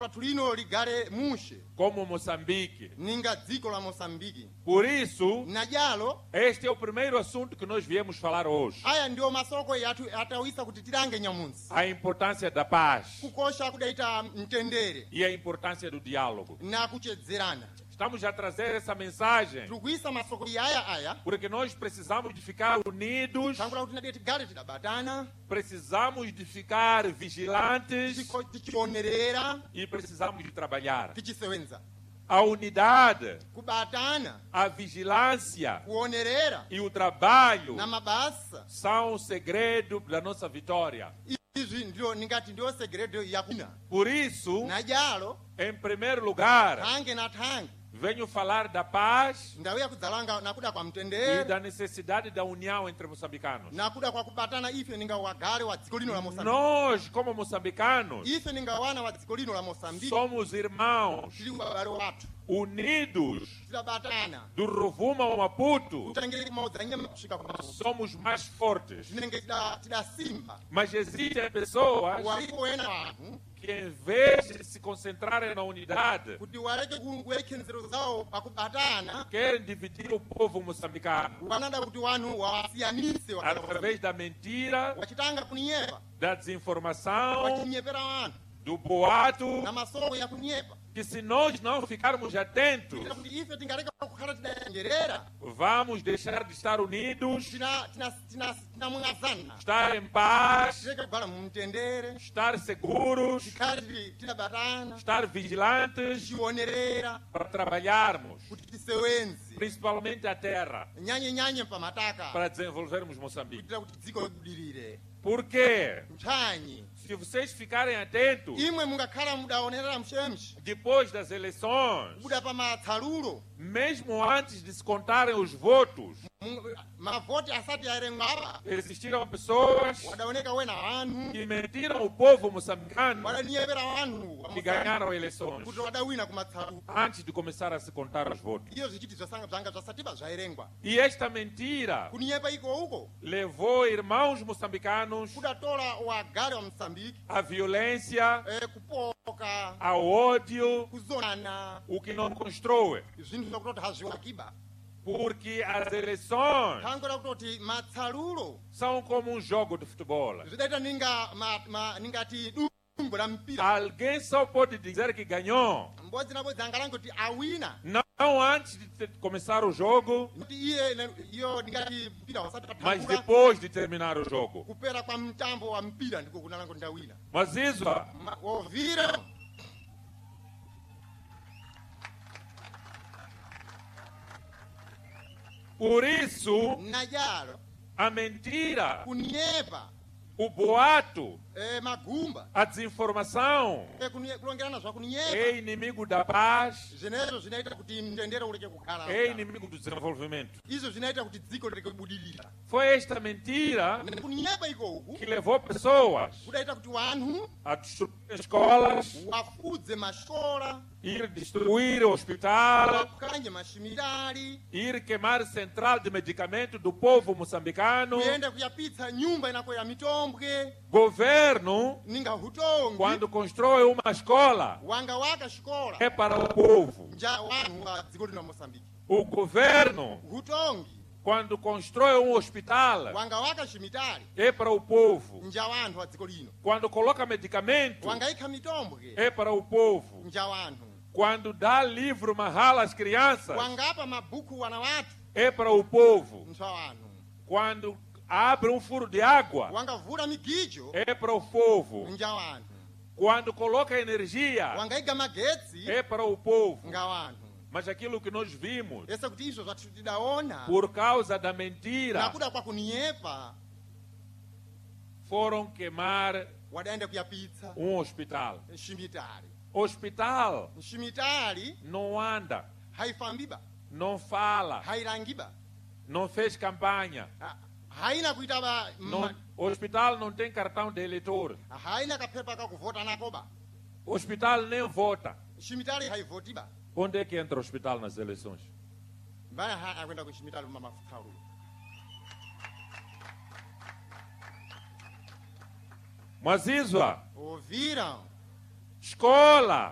patulino ligale mushe como Moçambique. ninga dziko la Moçambique. Por isso, Najalo este é o primeiro assunto que nós viemos falar hoje. aya ndio masoko yatu atawisa kuti tilange nyamunsi A importância da paz kukosha kudaita mtendere e a importância do diálogo. na kuchedzerana. Estamos a trazer essa mensagem Tikuisa masoko aya porque nós precisamos de ficar unidos, tangula kuti nadie tigale tidabatana precisamos de ficar vigilantes tichionerera e precisamos de trabalhar. tichisewenza. A unidade, Kubatana, a vigilância kuonerera e o trabalho na mabasa, são o segredo da nossa vitória. izvi ndio ningati ndio segredo yakuna. Por isso, Najalo em primeiro lugar, tange na tange venho falar da paz ndauya kudzalanga nakuda kwa e mtendere da necessidade da união entre moçambicanos. nakuda kwa kubatana ife ninga wagale wa dziko lino la Moçambique. Nós, como moçambicanos, Ife ninga wana wa dziko lino la Moçambique somos irmãos tili ubale watu unidos tidabatana do Rovuma ao Maputo. kutengere kumodza nyama kusvika kwa Somos mais fortes. tinenge tidasimba Mas existem pessoas walipo wena vanhu que, em vez de se concentrarem na unidade, kuti wareke kuweke nzeru zawo pakubatana querem dividir o povo moçambicano vanada kuti vanhu wawasiyanise através da mentira, wachitanga kunyepa da desinformação, wachinyepera vanhu do boato, na masoko ya kunyepa que se nós não ficarmos atentos, kuitira kuti ife tingareka kukhala tidayengerera vamos deixar de estar unidos, tinamwazana estar em paz, tireke kugala mumtendere estar seguros, tikhale tidabatana estar vigilantes tichionerera para trabalharmos, kuti tisewenze principalmente a terra, nyanye pamataka para desenvolvermos Moçambique. kuitira kuti dziko libudilire. Por quê? Nthanyi Se vocês ficarem atentos, imwe mungakhala mudaonerera mshemshi depois das eleições, kuda pa matsalulo mesmo antes de se contarem os votos, mavoti asati aereng'apa existiram pessoas wadaoneka wena vanhu que mentiram ao povo moçambicano wadaniyevera vanhu que ganharam eleições kuti wadawina kumatsalulo. antes de começar a se contar os votos. iyo zvichiti zvanga zvasatiba zvaerengwa E esta mentira kunyepa uko levou irmãos moçambicanos kudatola wagale wa Msambiki à violência, kupoka ao ódio, kuzonana o que não constrói. zvinhu zvakutoti hazviwakiba Porque as eleições tangoda kutoti matsalulo são como um jogo de futebol. zvidaita ningati dumbo la mpira. Alguém só pode dizer que ganhou, Mbodzi nabodzi angalange kuti awina não antes de começar o jogo, kuti iye iyo ndingati mpira wasati mas patangura depois de terminar o jogo. kupera kwa mtambo wa mpira ndiko kunalanga kuti ndawina. Mas isso, Wovira por isso, najalo a mentira, kunyepa o boato, magumba a desinformação kulongerana zva kunyepa é inimigo da paz, zvinezvo zvinoita kuti mtendere ureke kugara é inimigo do desenvolvimento. izvo zvinoita kuti dziko rireke kubudilira. Foi esta mentira kunyepa ikoku que levou pessoas kudaita kuti vanhu a destruir escolas, wafudze mashola ir destruir o hospital, wakanye mashimitali ir queimar central de medicamento do povo moçambicano. kuyenda kuyapitsa nyumba inako ya mitombwe Governo, ninga hutongi quando constrói uma escola, wanga waka xikola é para o povo. nja vanhu wa dziko lino la Moçambique. O governo, Hutongi quando constrói um hospital, wanga waka ximitali é para o povo. nja vanhu wa dziko lino. Quando coloca medicamento, Wanga ikha mitombwe é para o povo. nja vanhu. Quando dá livro mahal às crianças, Wangapa mabhuku wana watu é para o povo. nja vanhu. Quando abre um furo de água, Wangavhura migijo é para o povo. nja vanhu. Quando coloca energia, Wangaiga magetsi é para o povo. nga vanhu. Mas aquilo que nós vimos, Ese kuti izvo zvati tidaona por causa da mentira, nakuda kwa kunyepa foram queimar wadaenda kuyapitsa um hospital. ximitali. Hospital Ximitali não anda, haifambiba não fala, hairangiba não fez campanha. haina kuita O hospital não tem cartão de eleitor. haina kapepa kakuvhota nakoba. O hospital nem vota. Ximitali haivhotiba Onde é que entra o hospital nas eleições? mbaya akwenda kuximitali mumamafutaulu. Mas isso, Ouviram? escola,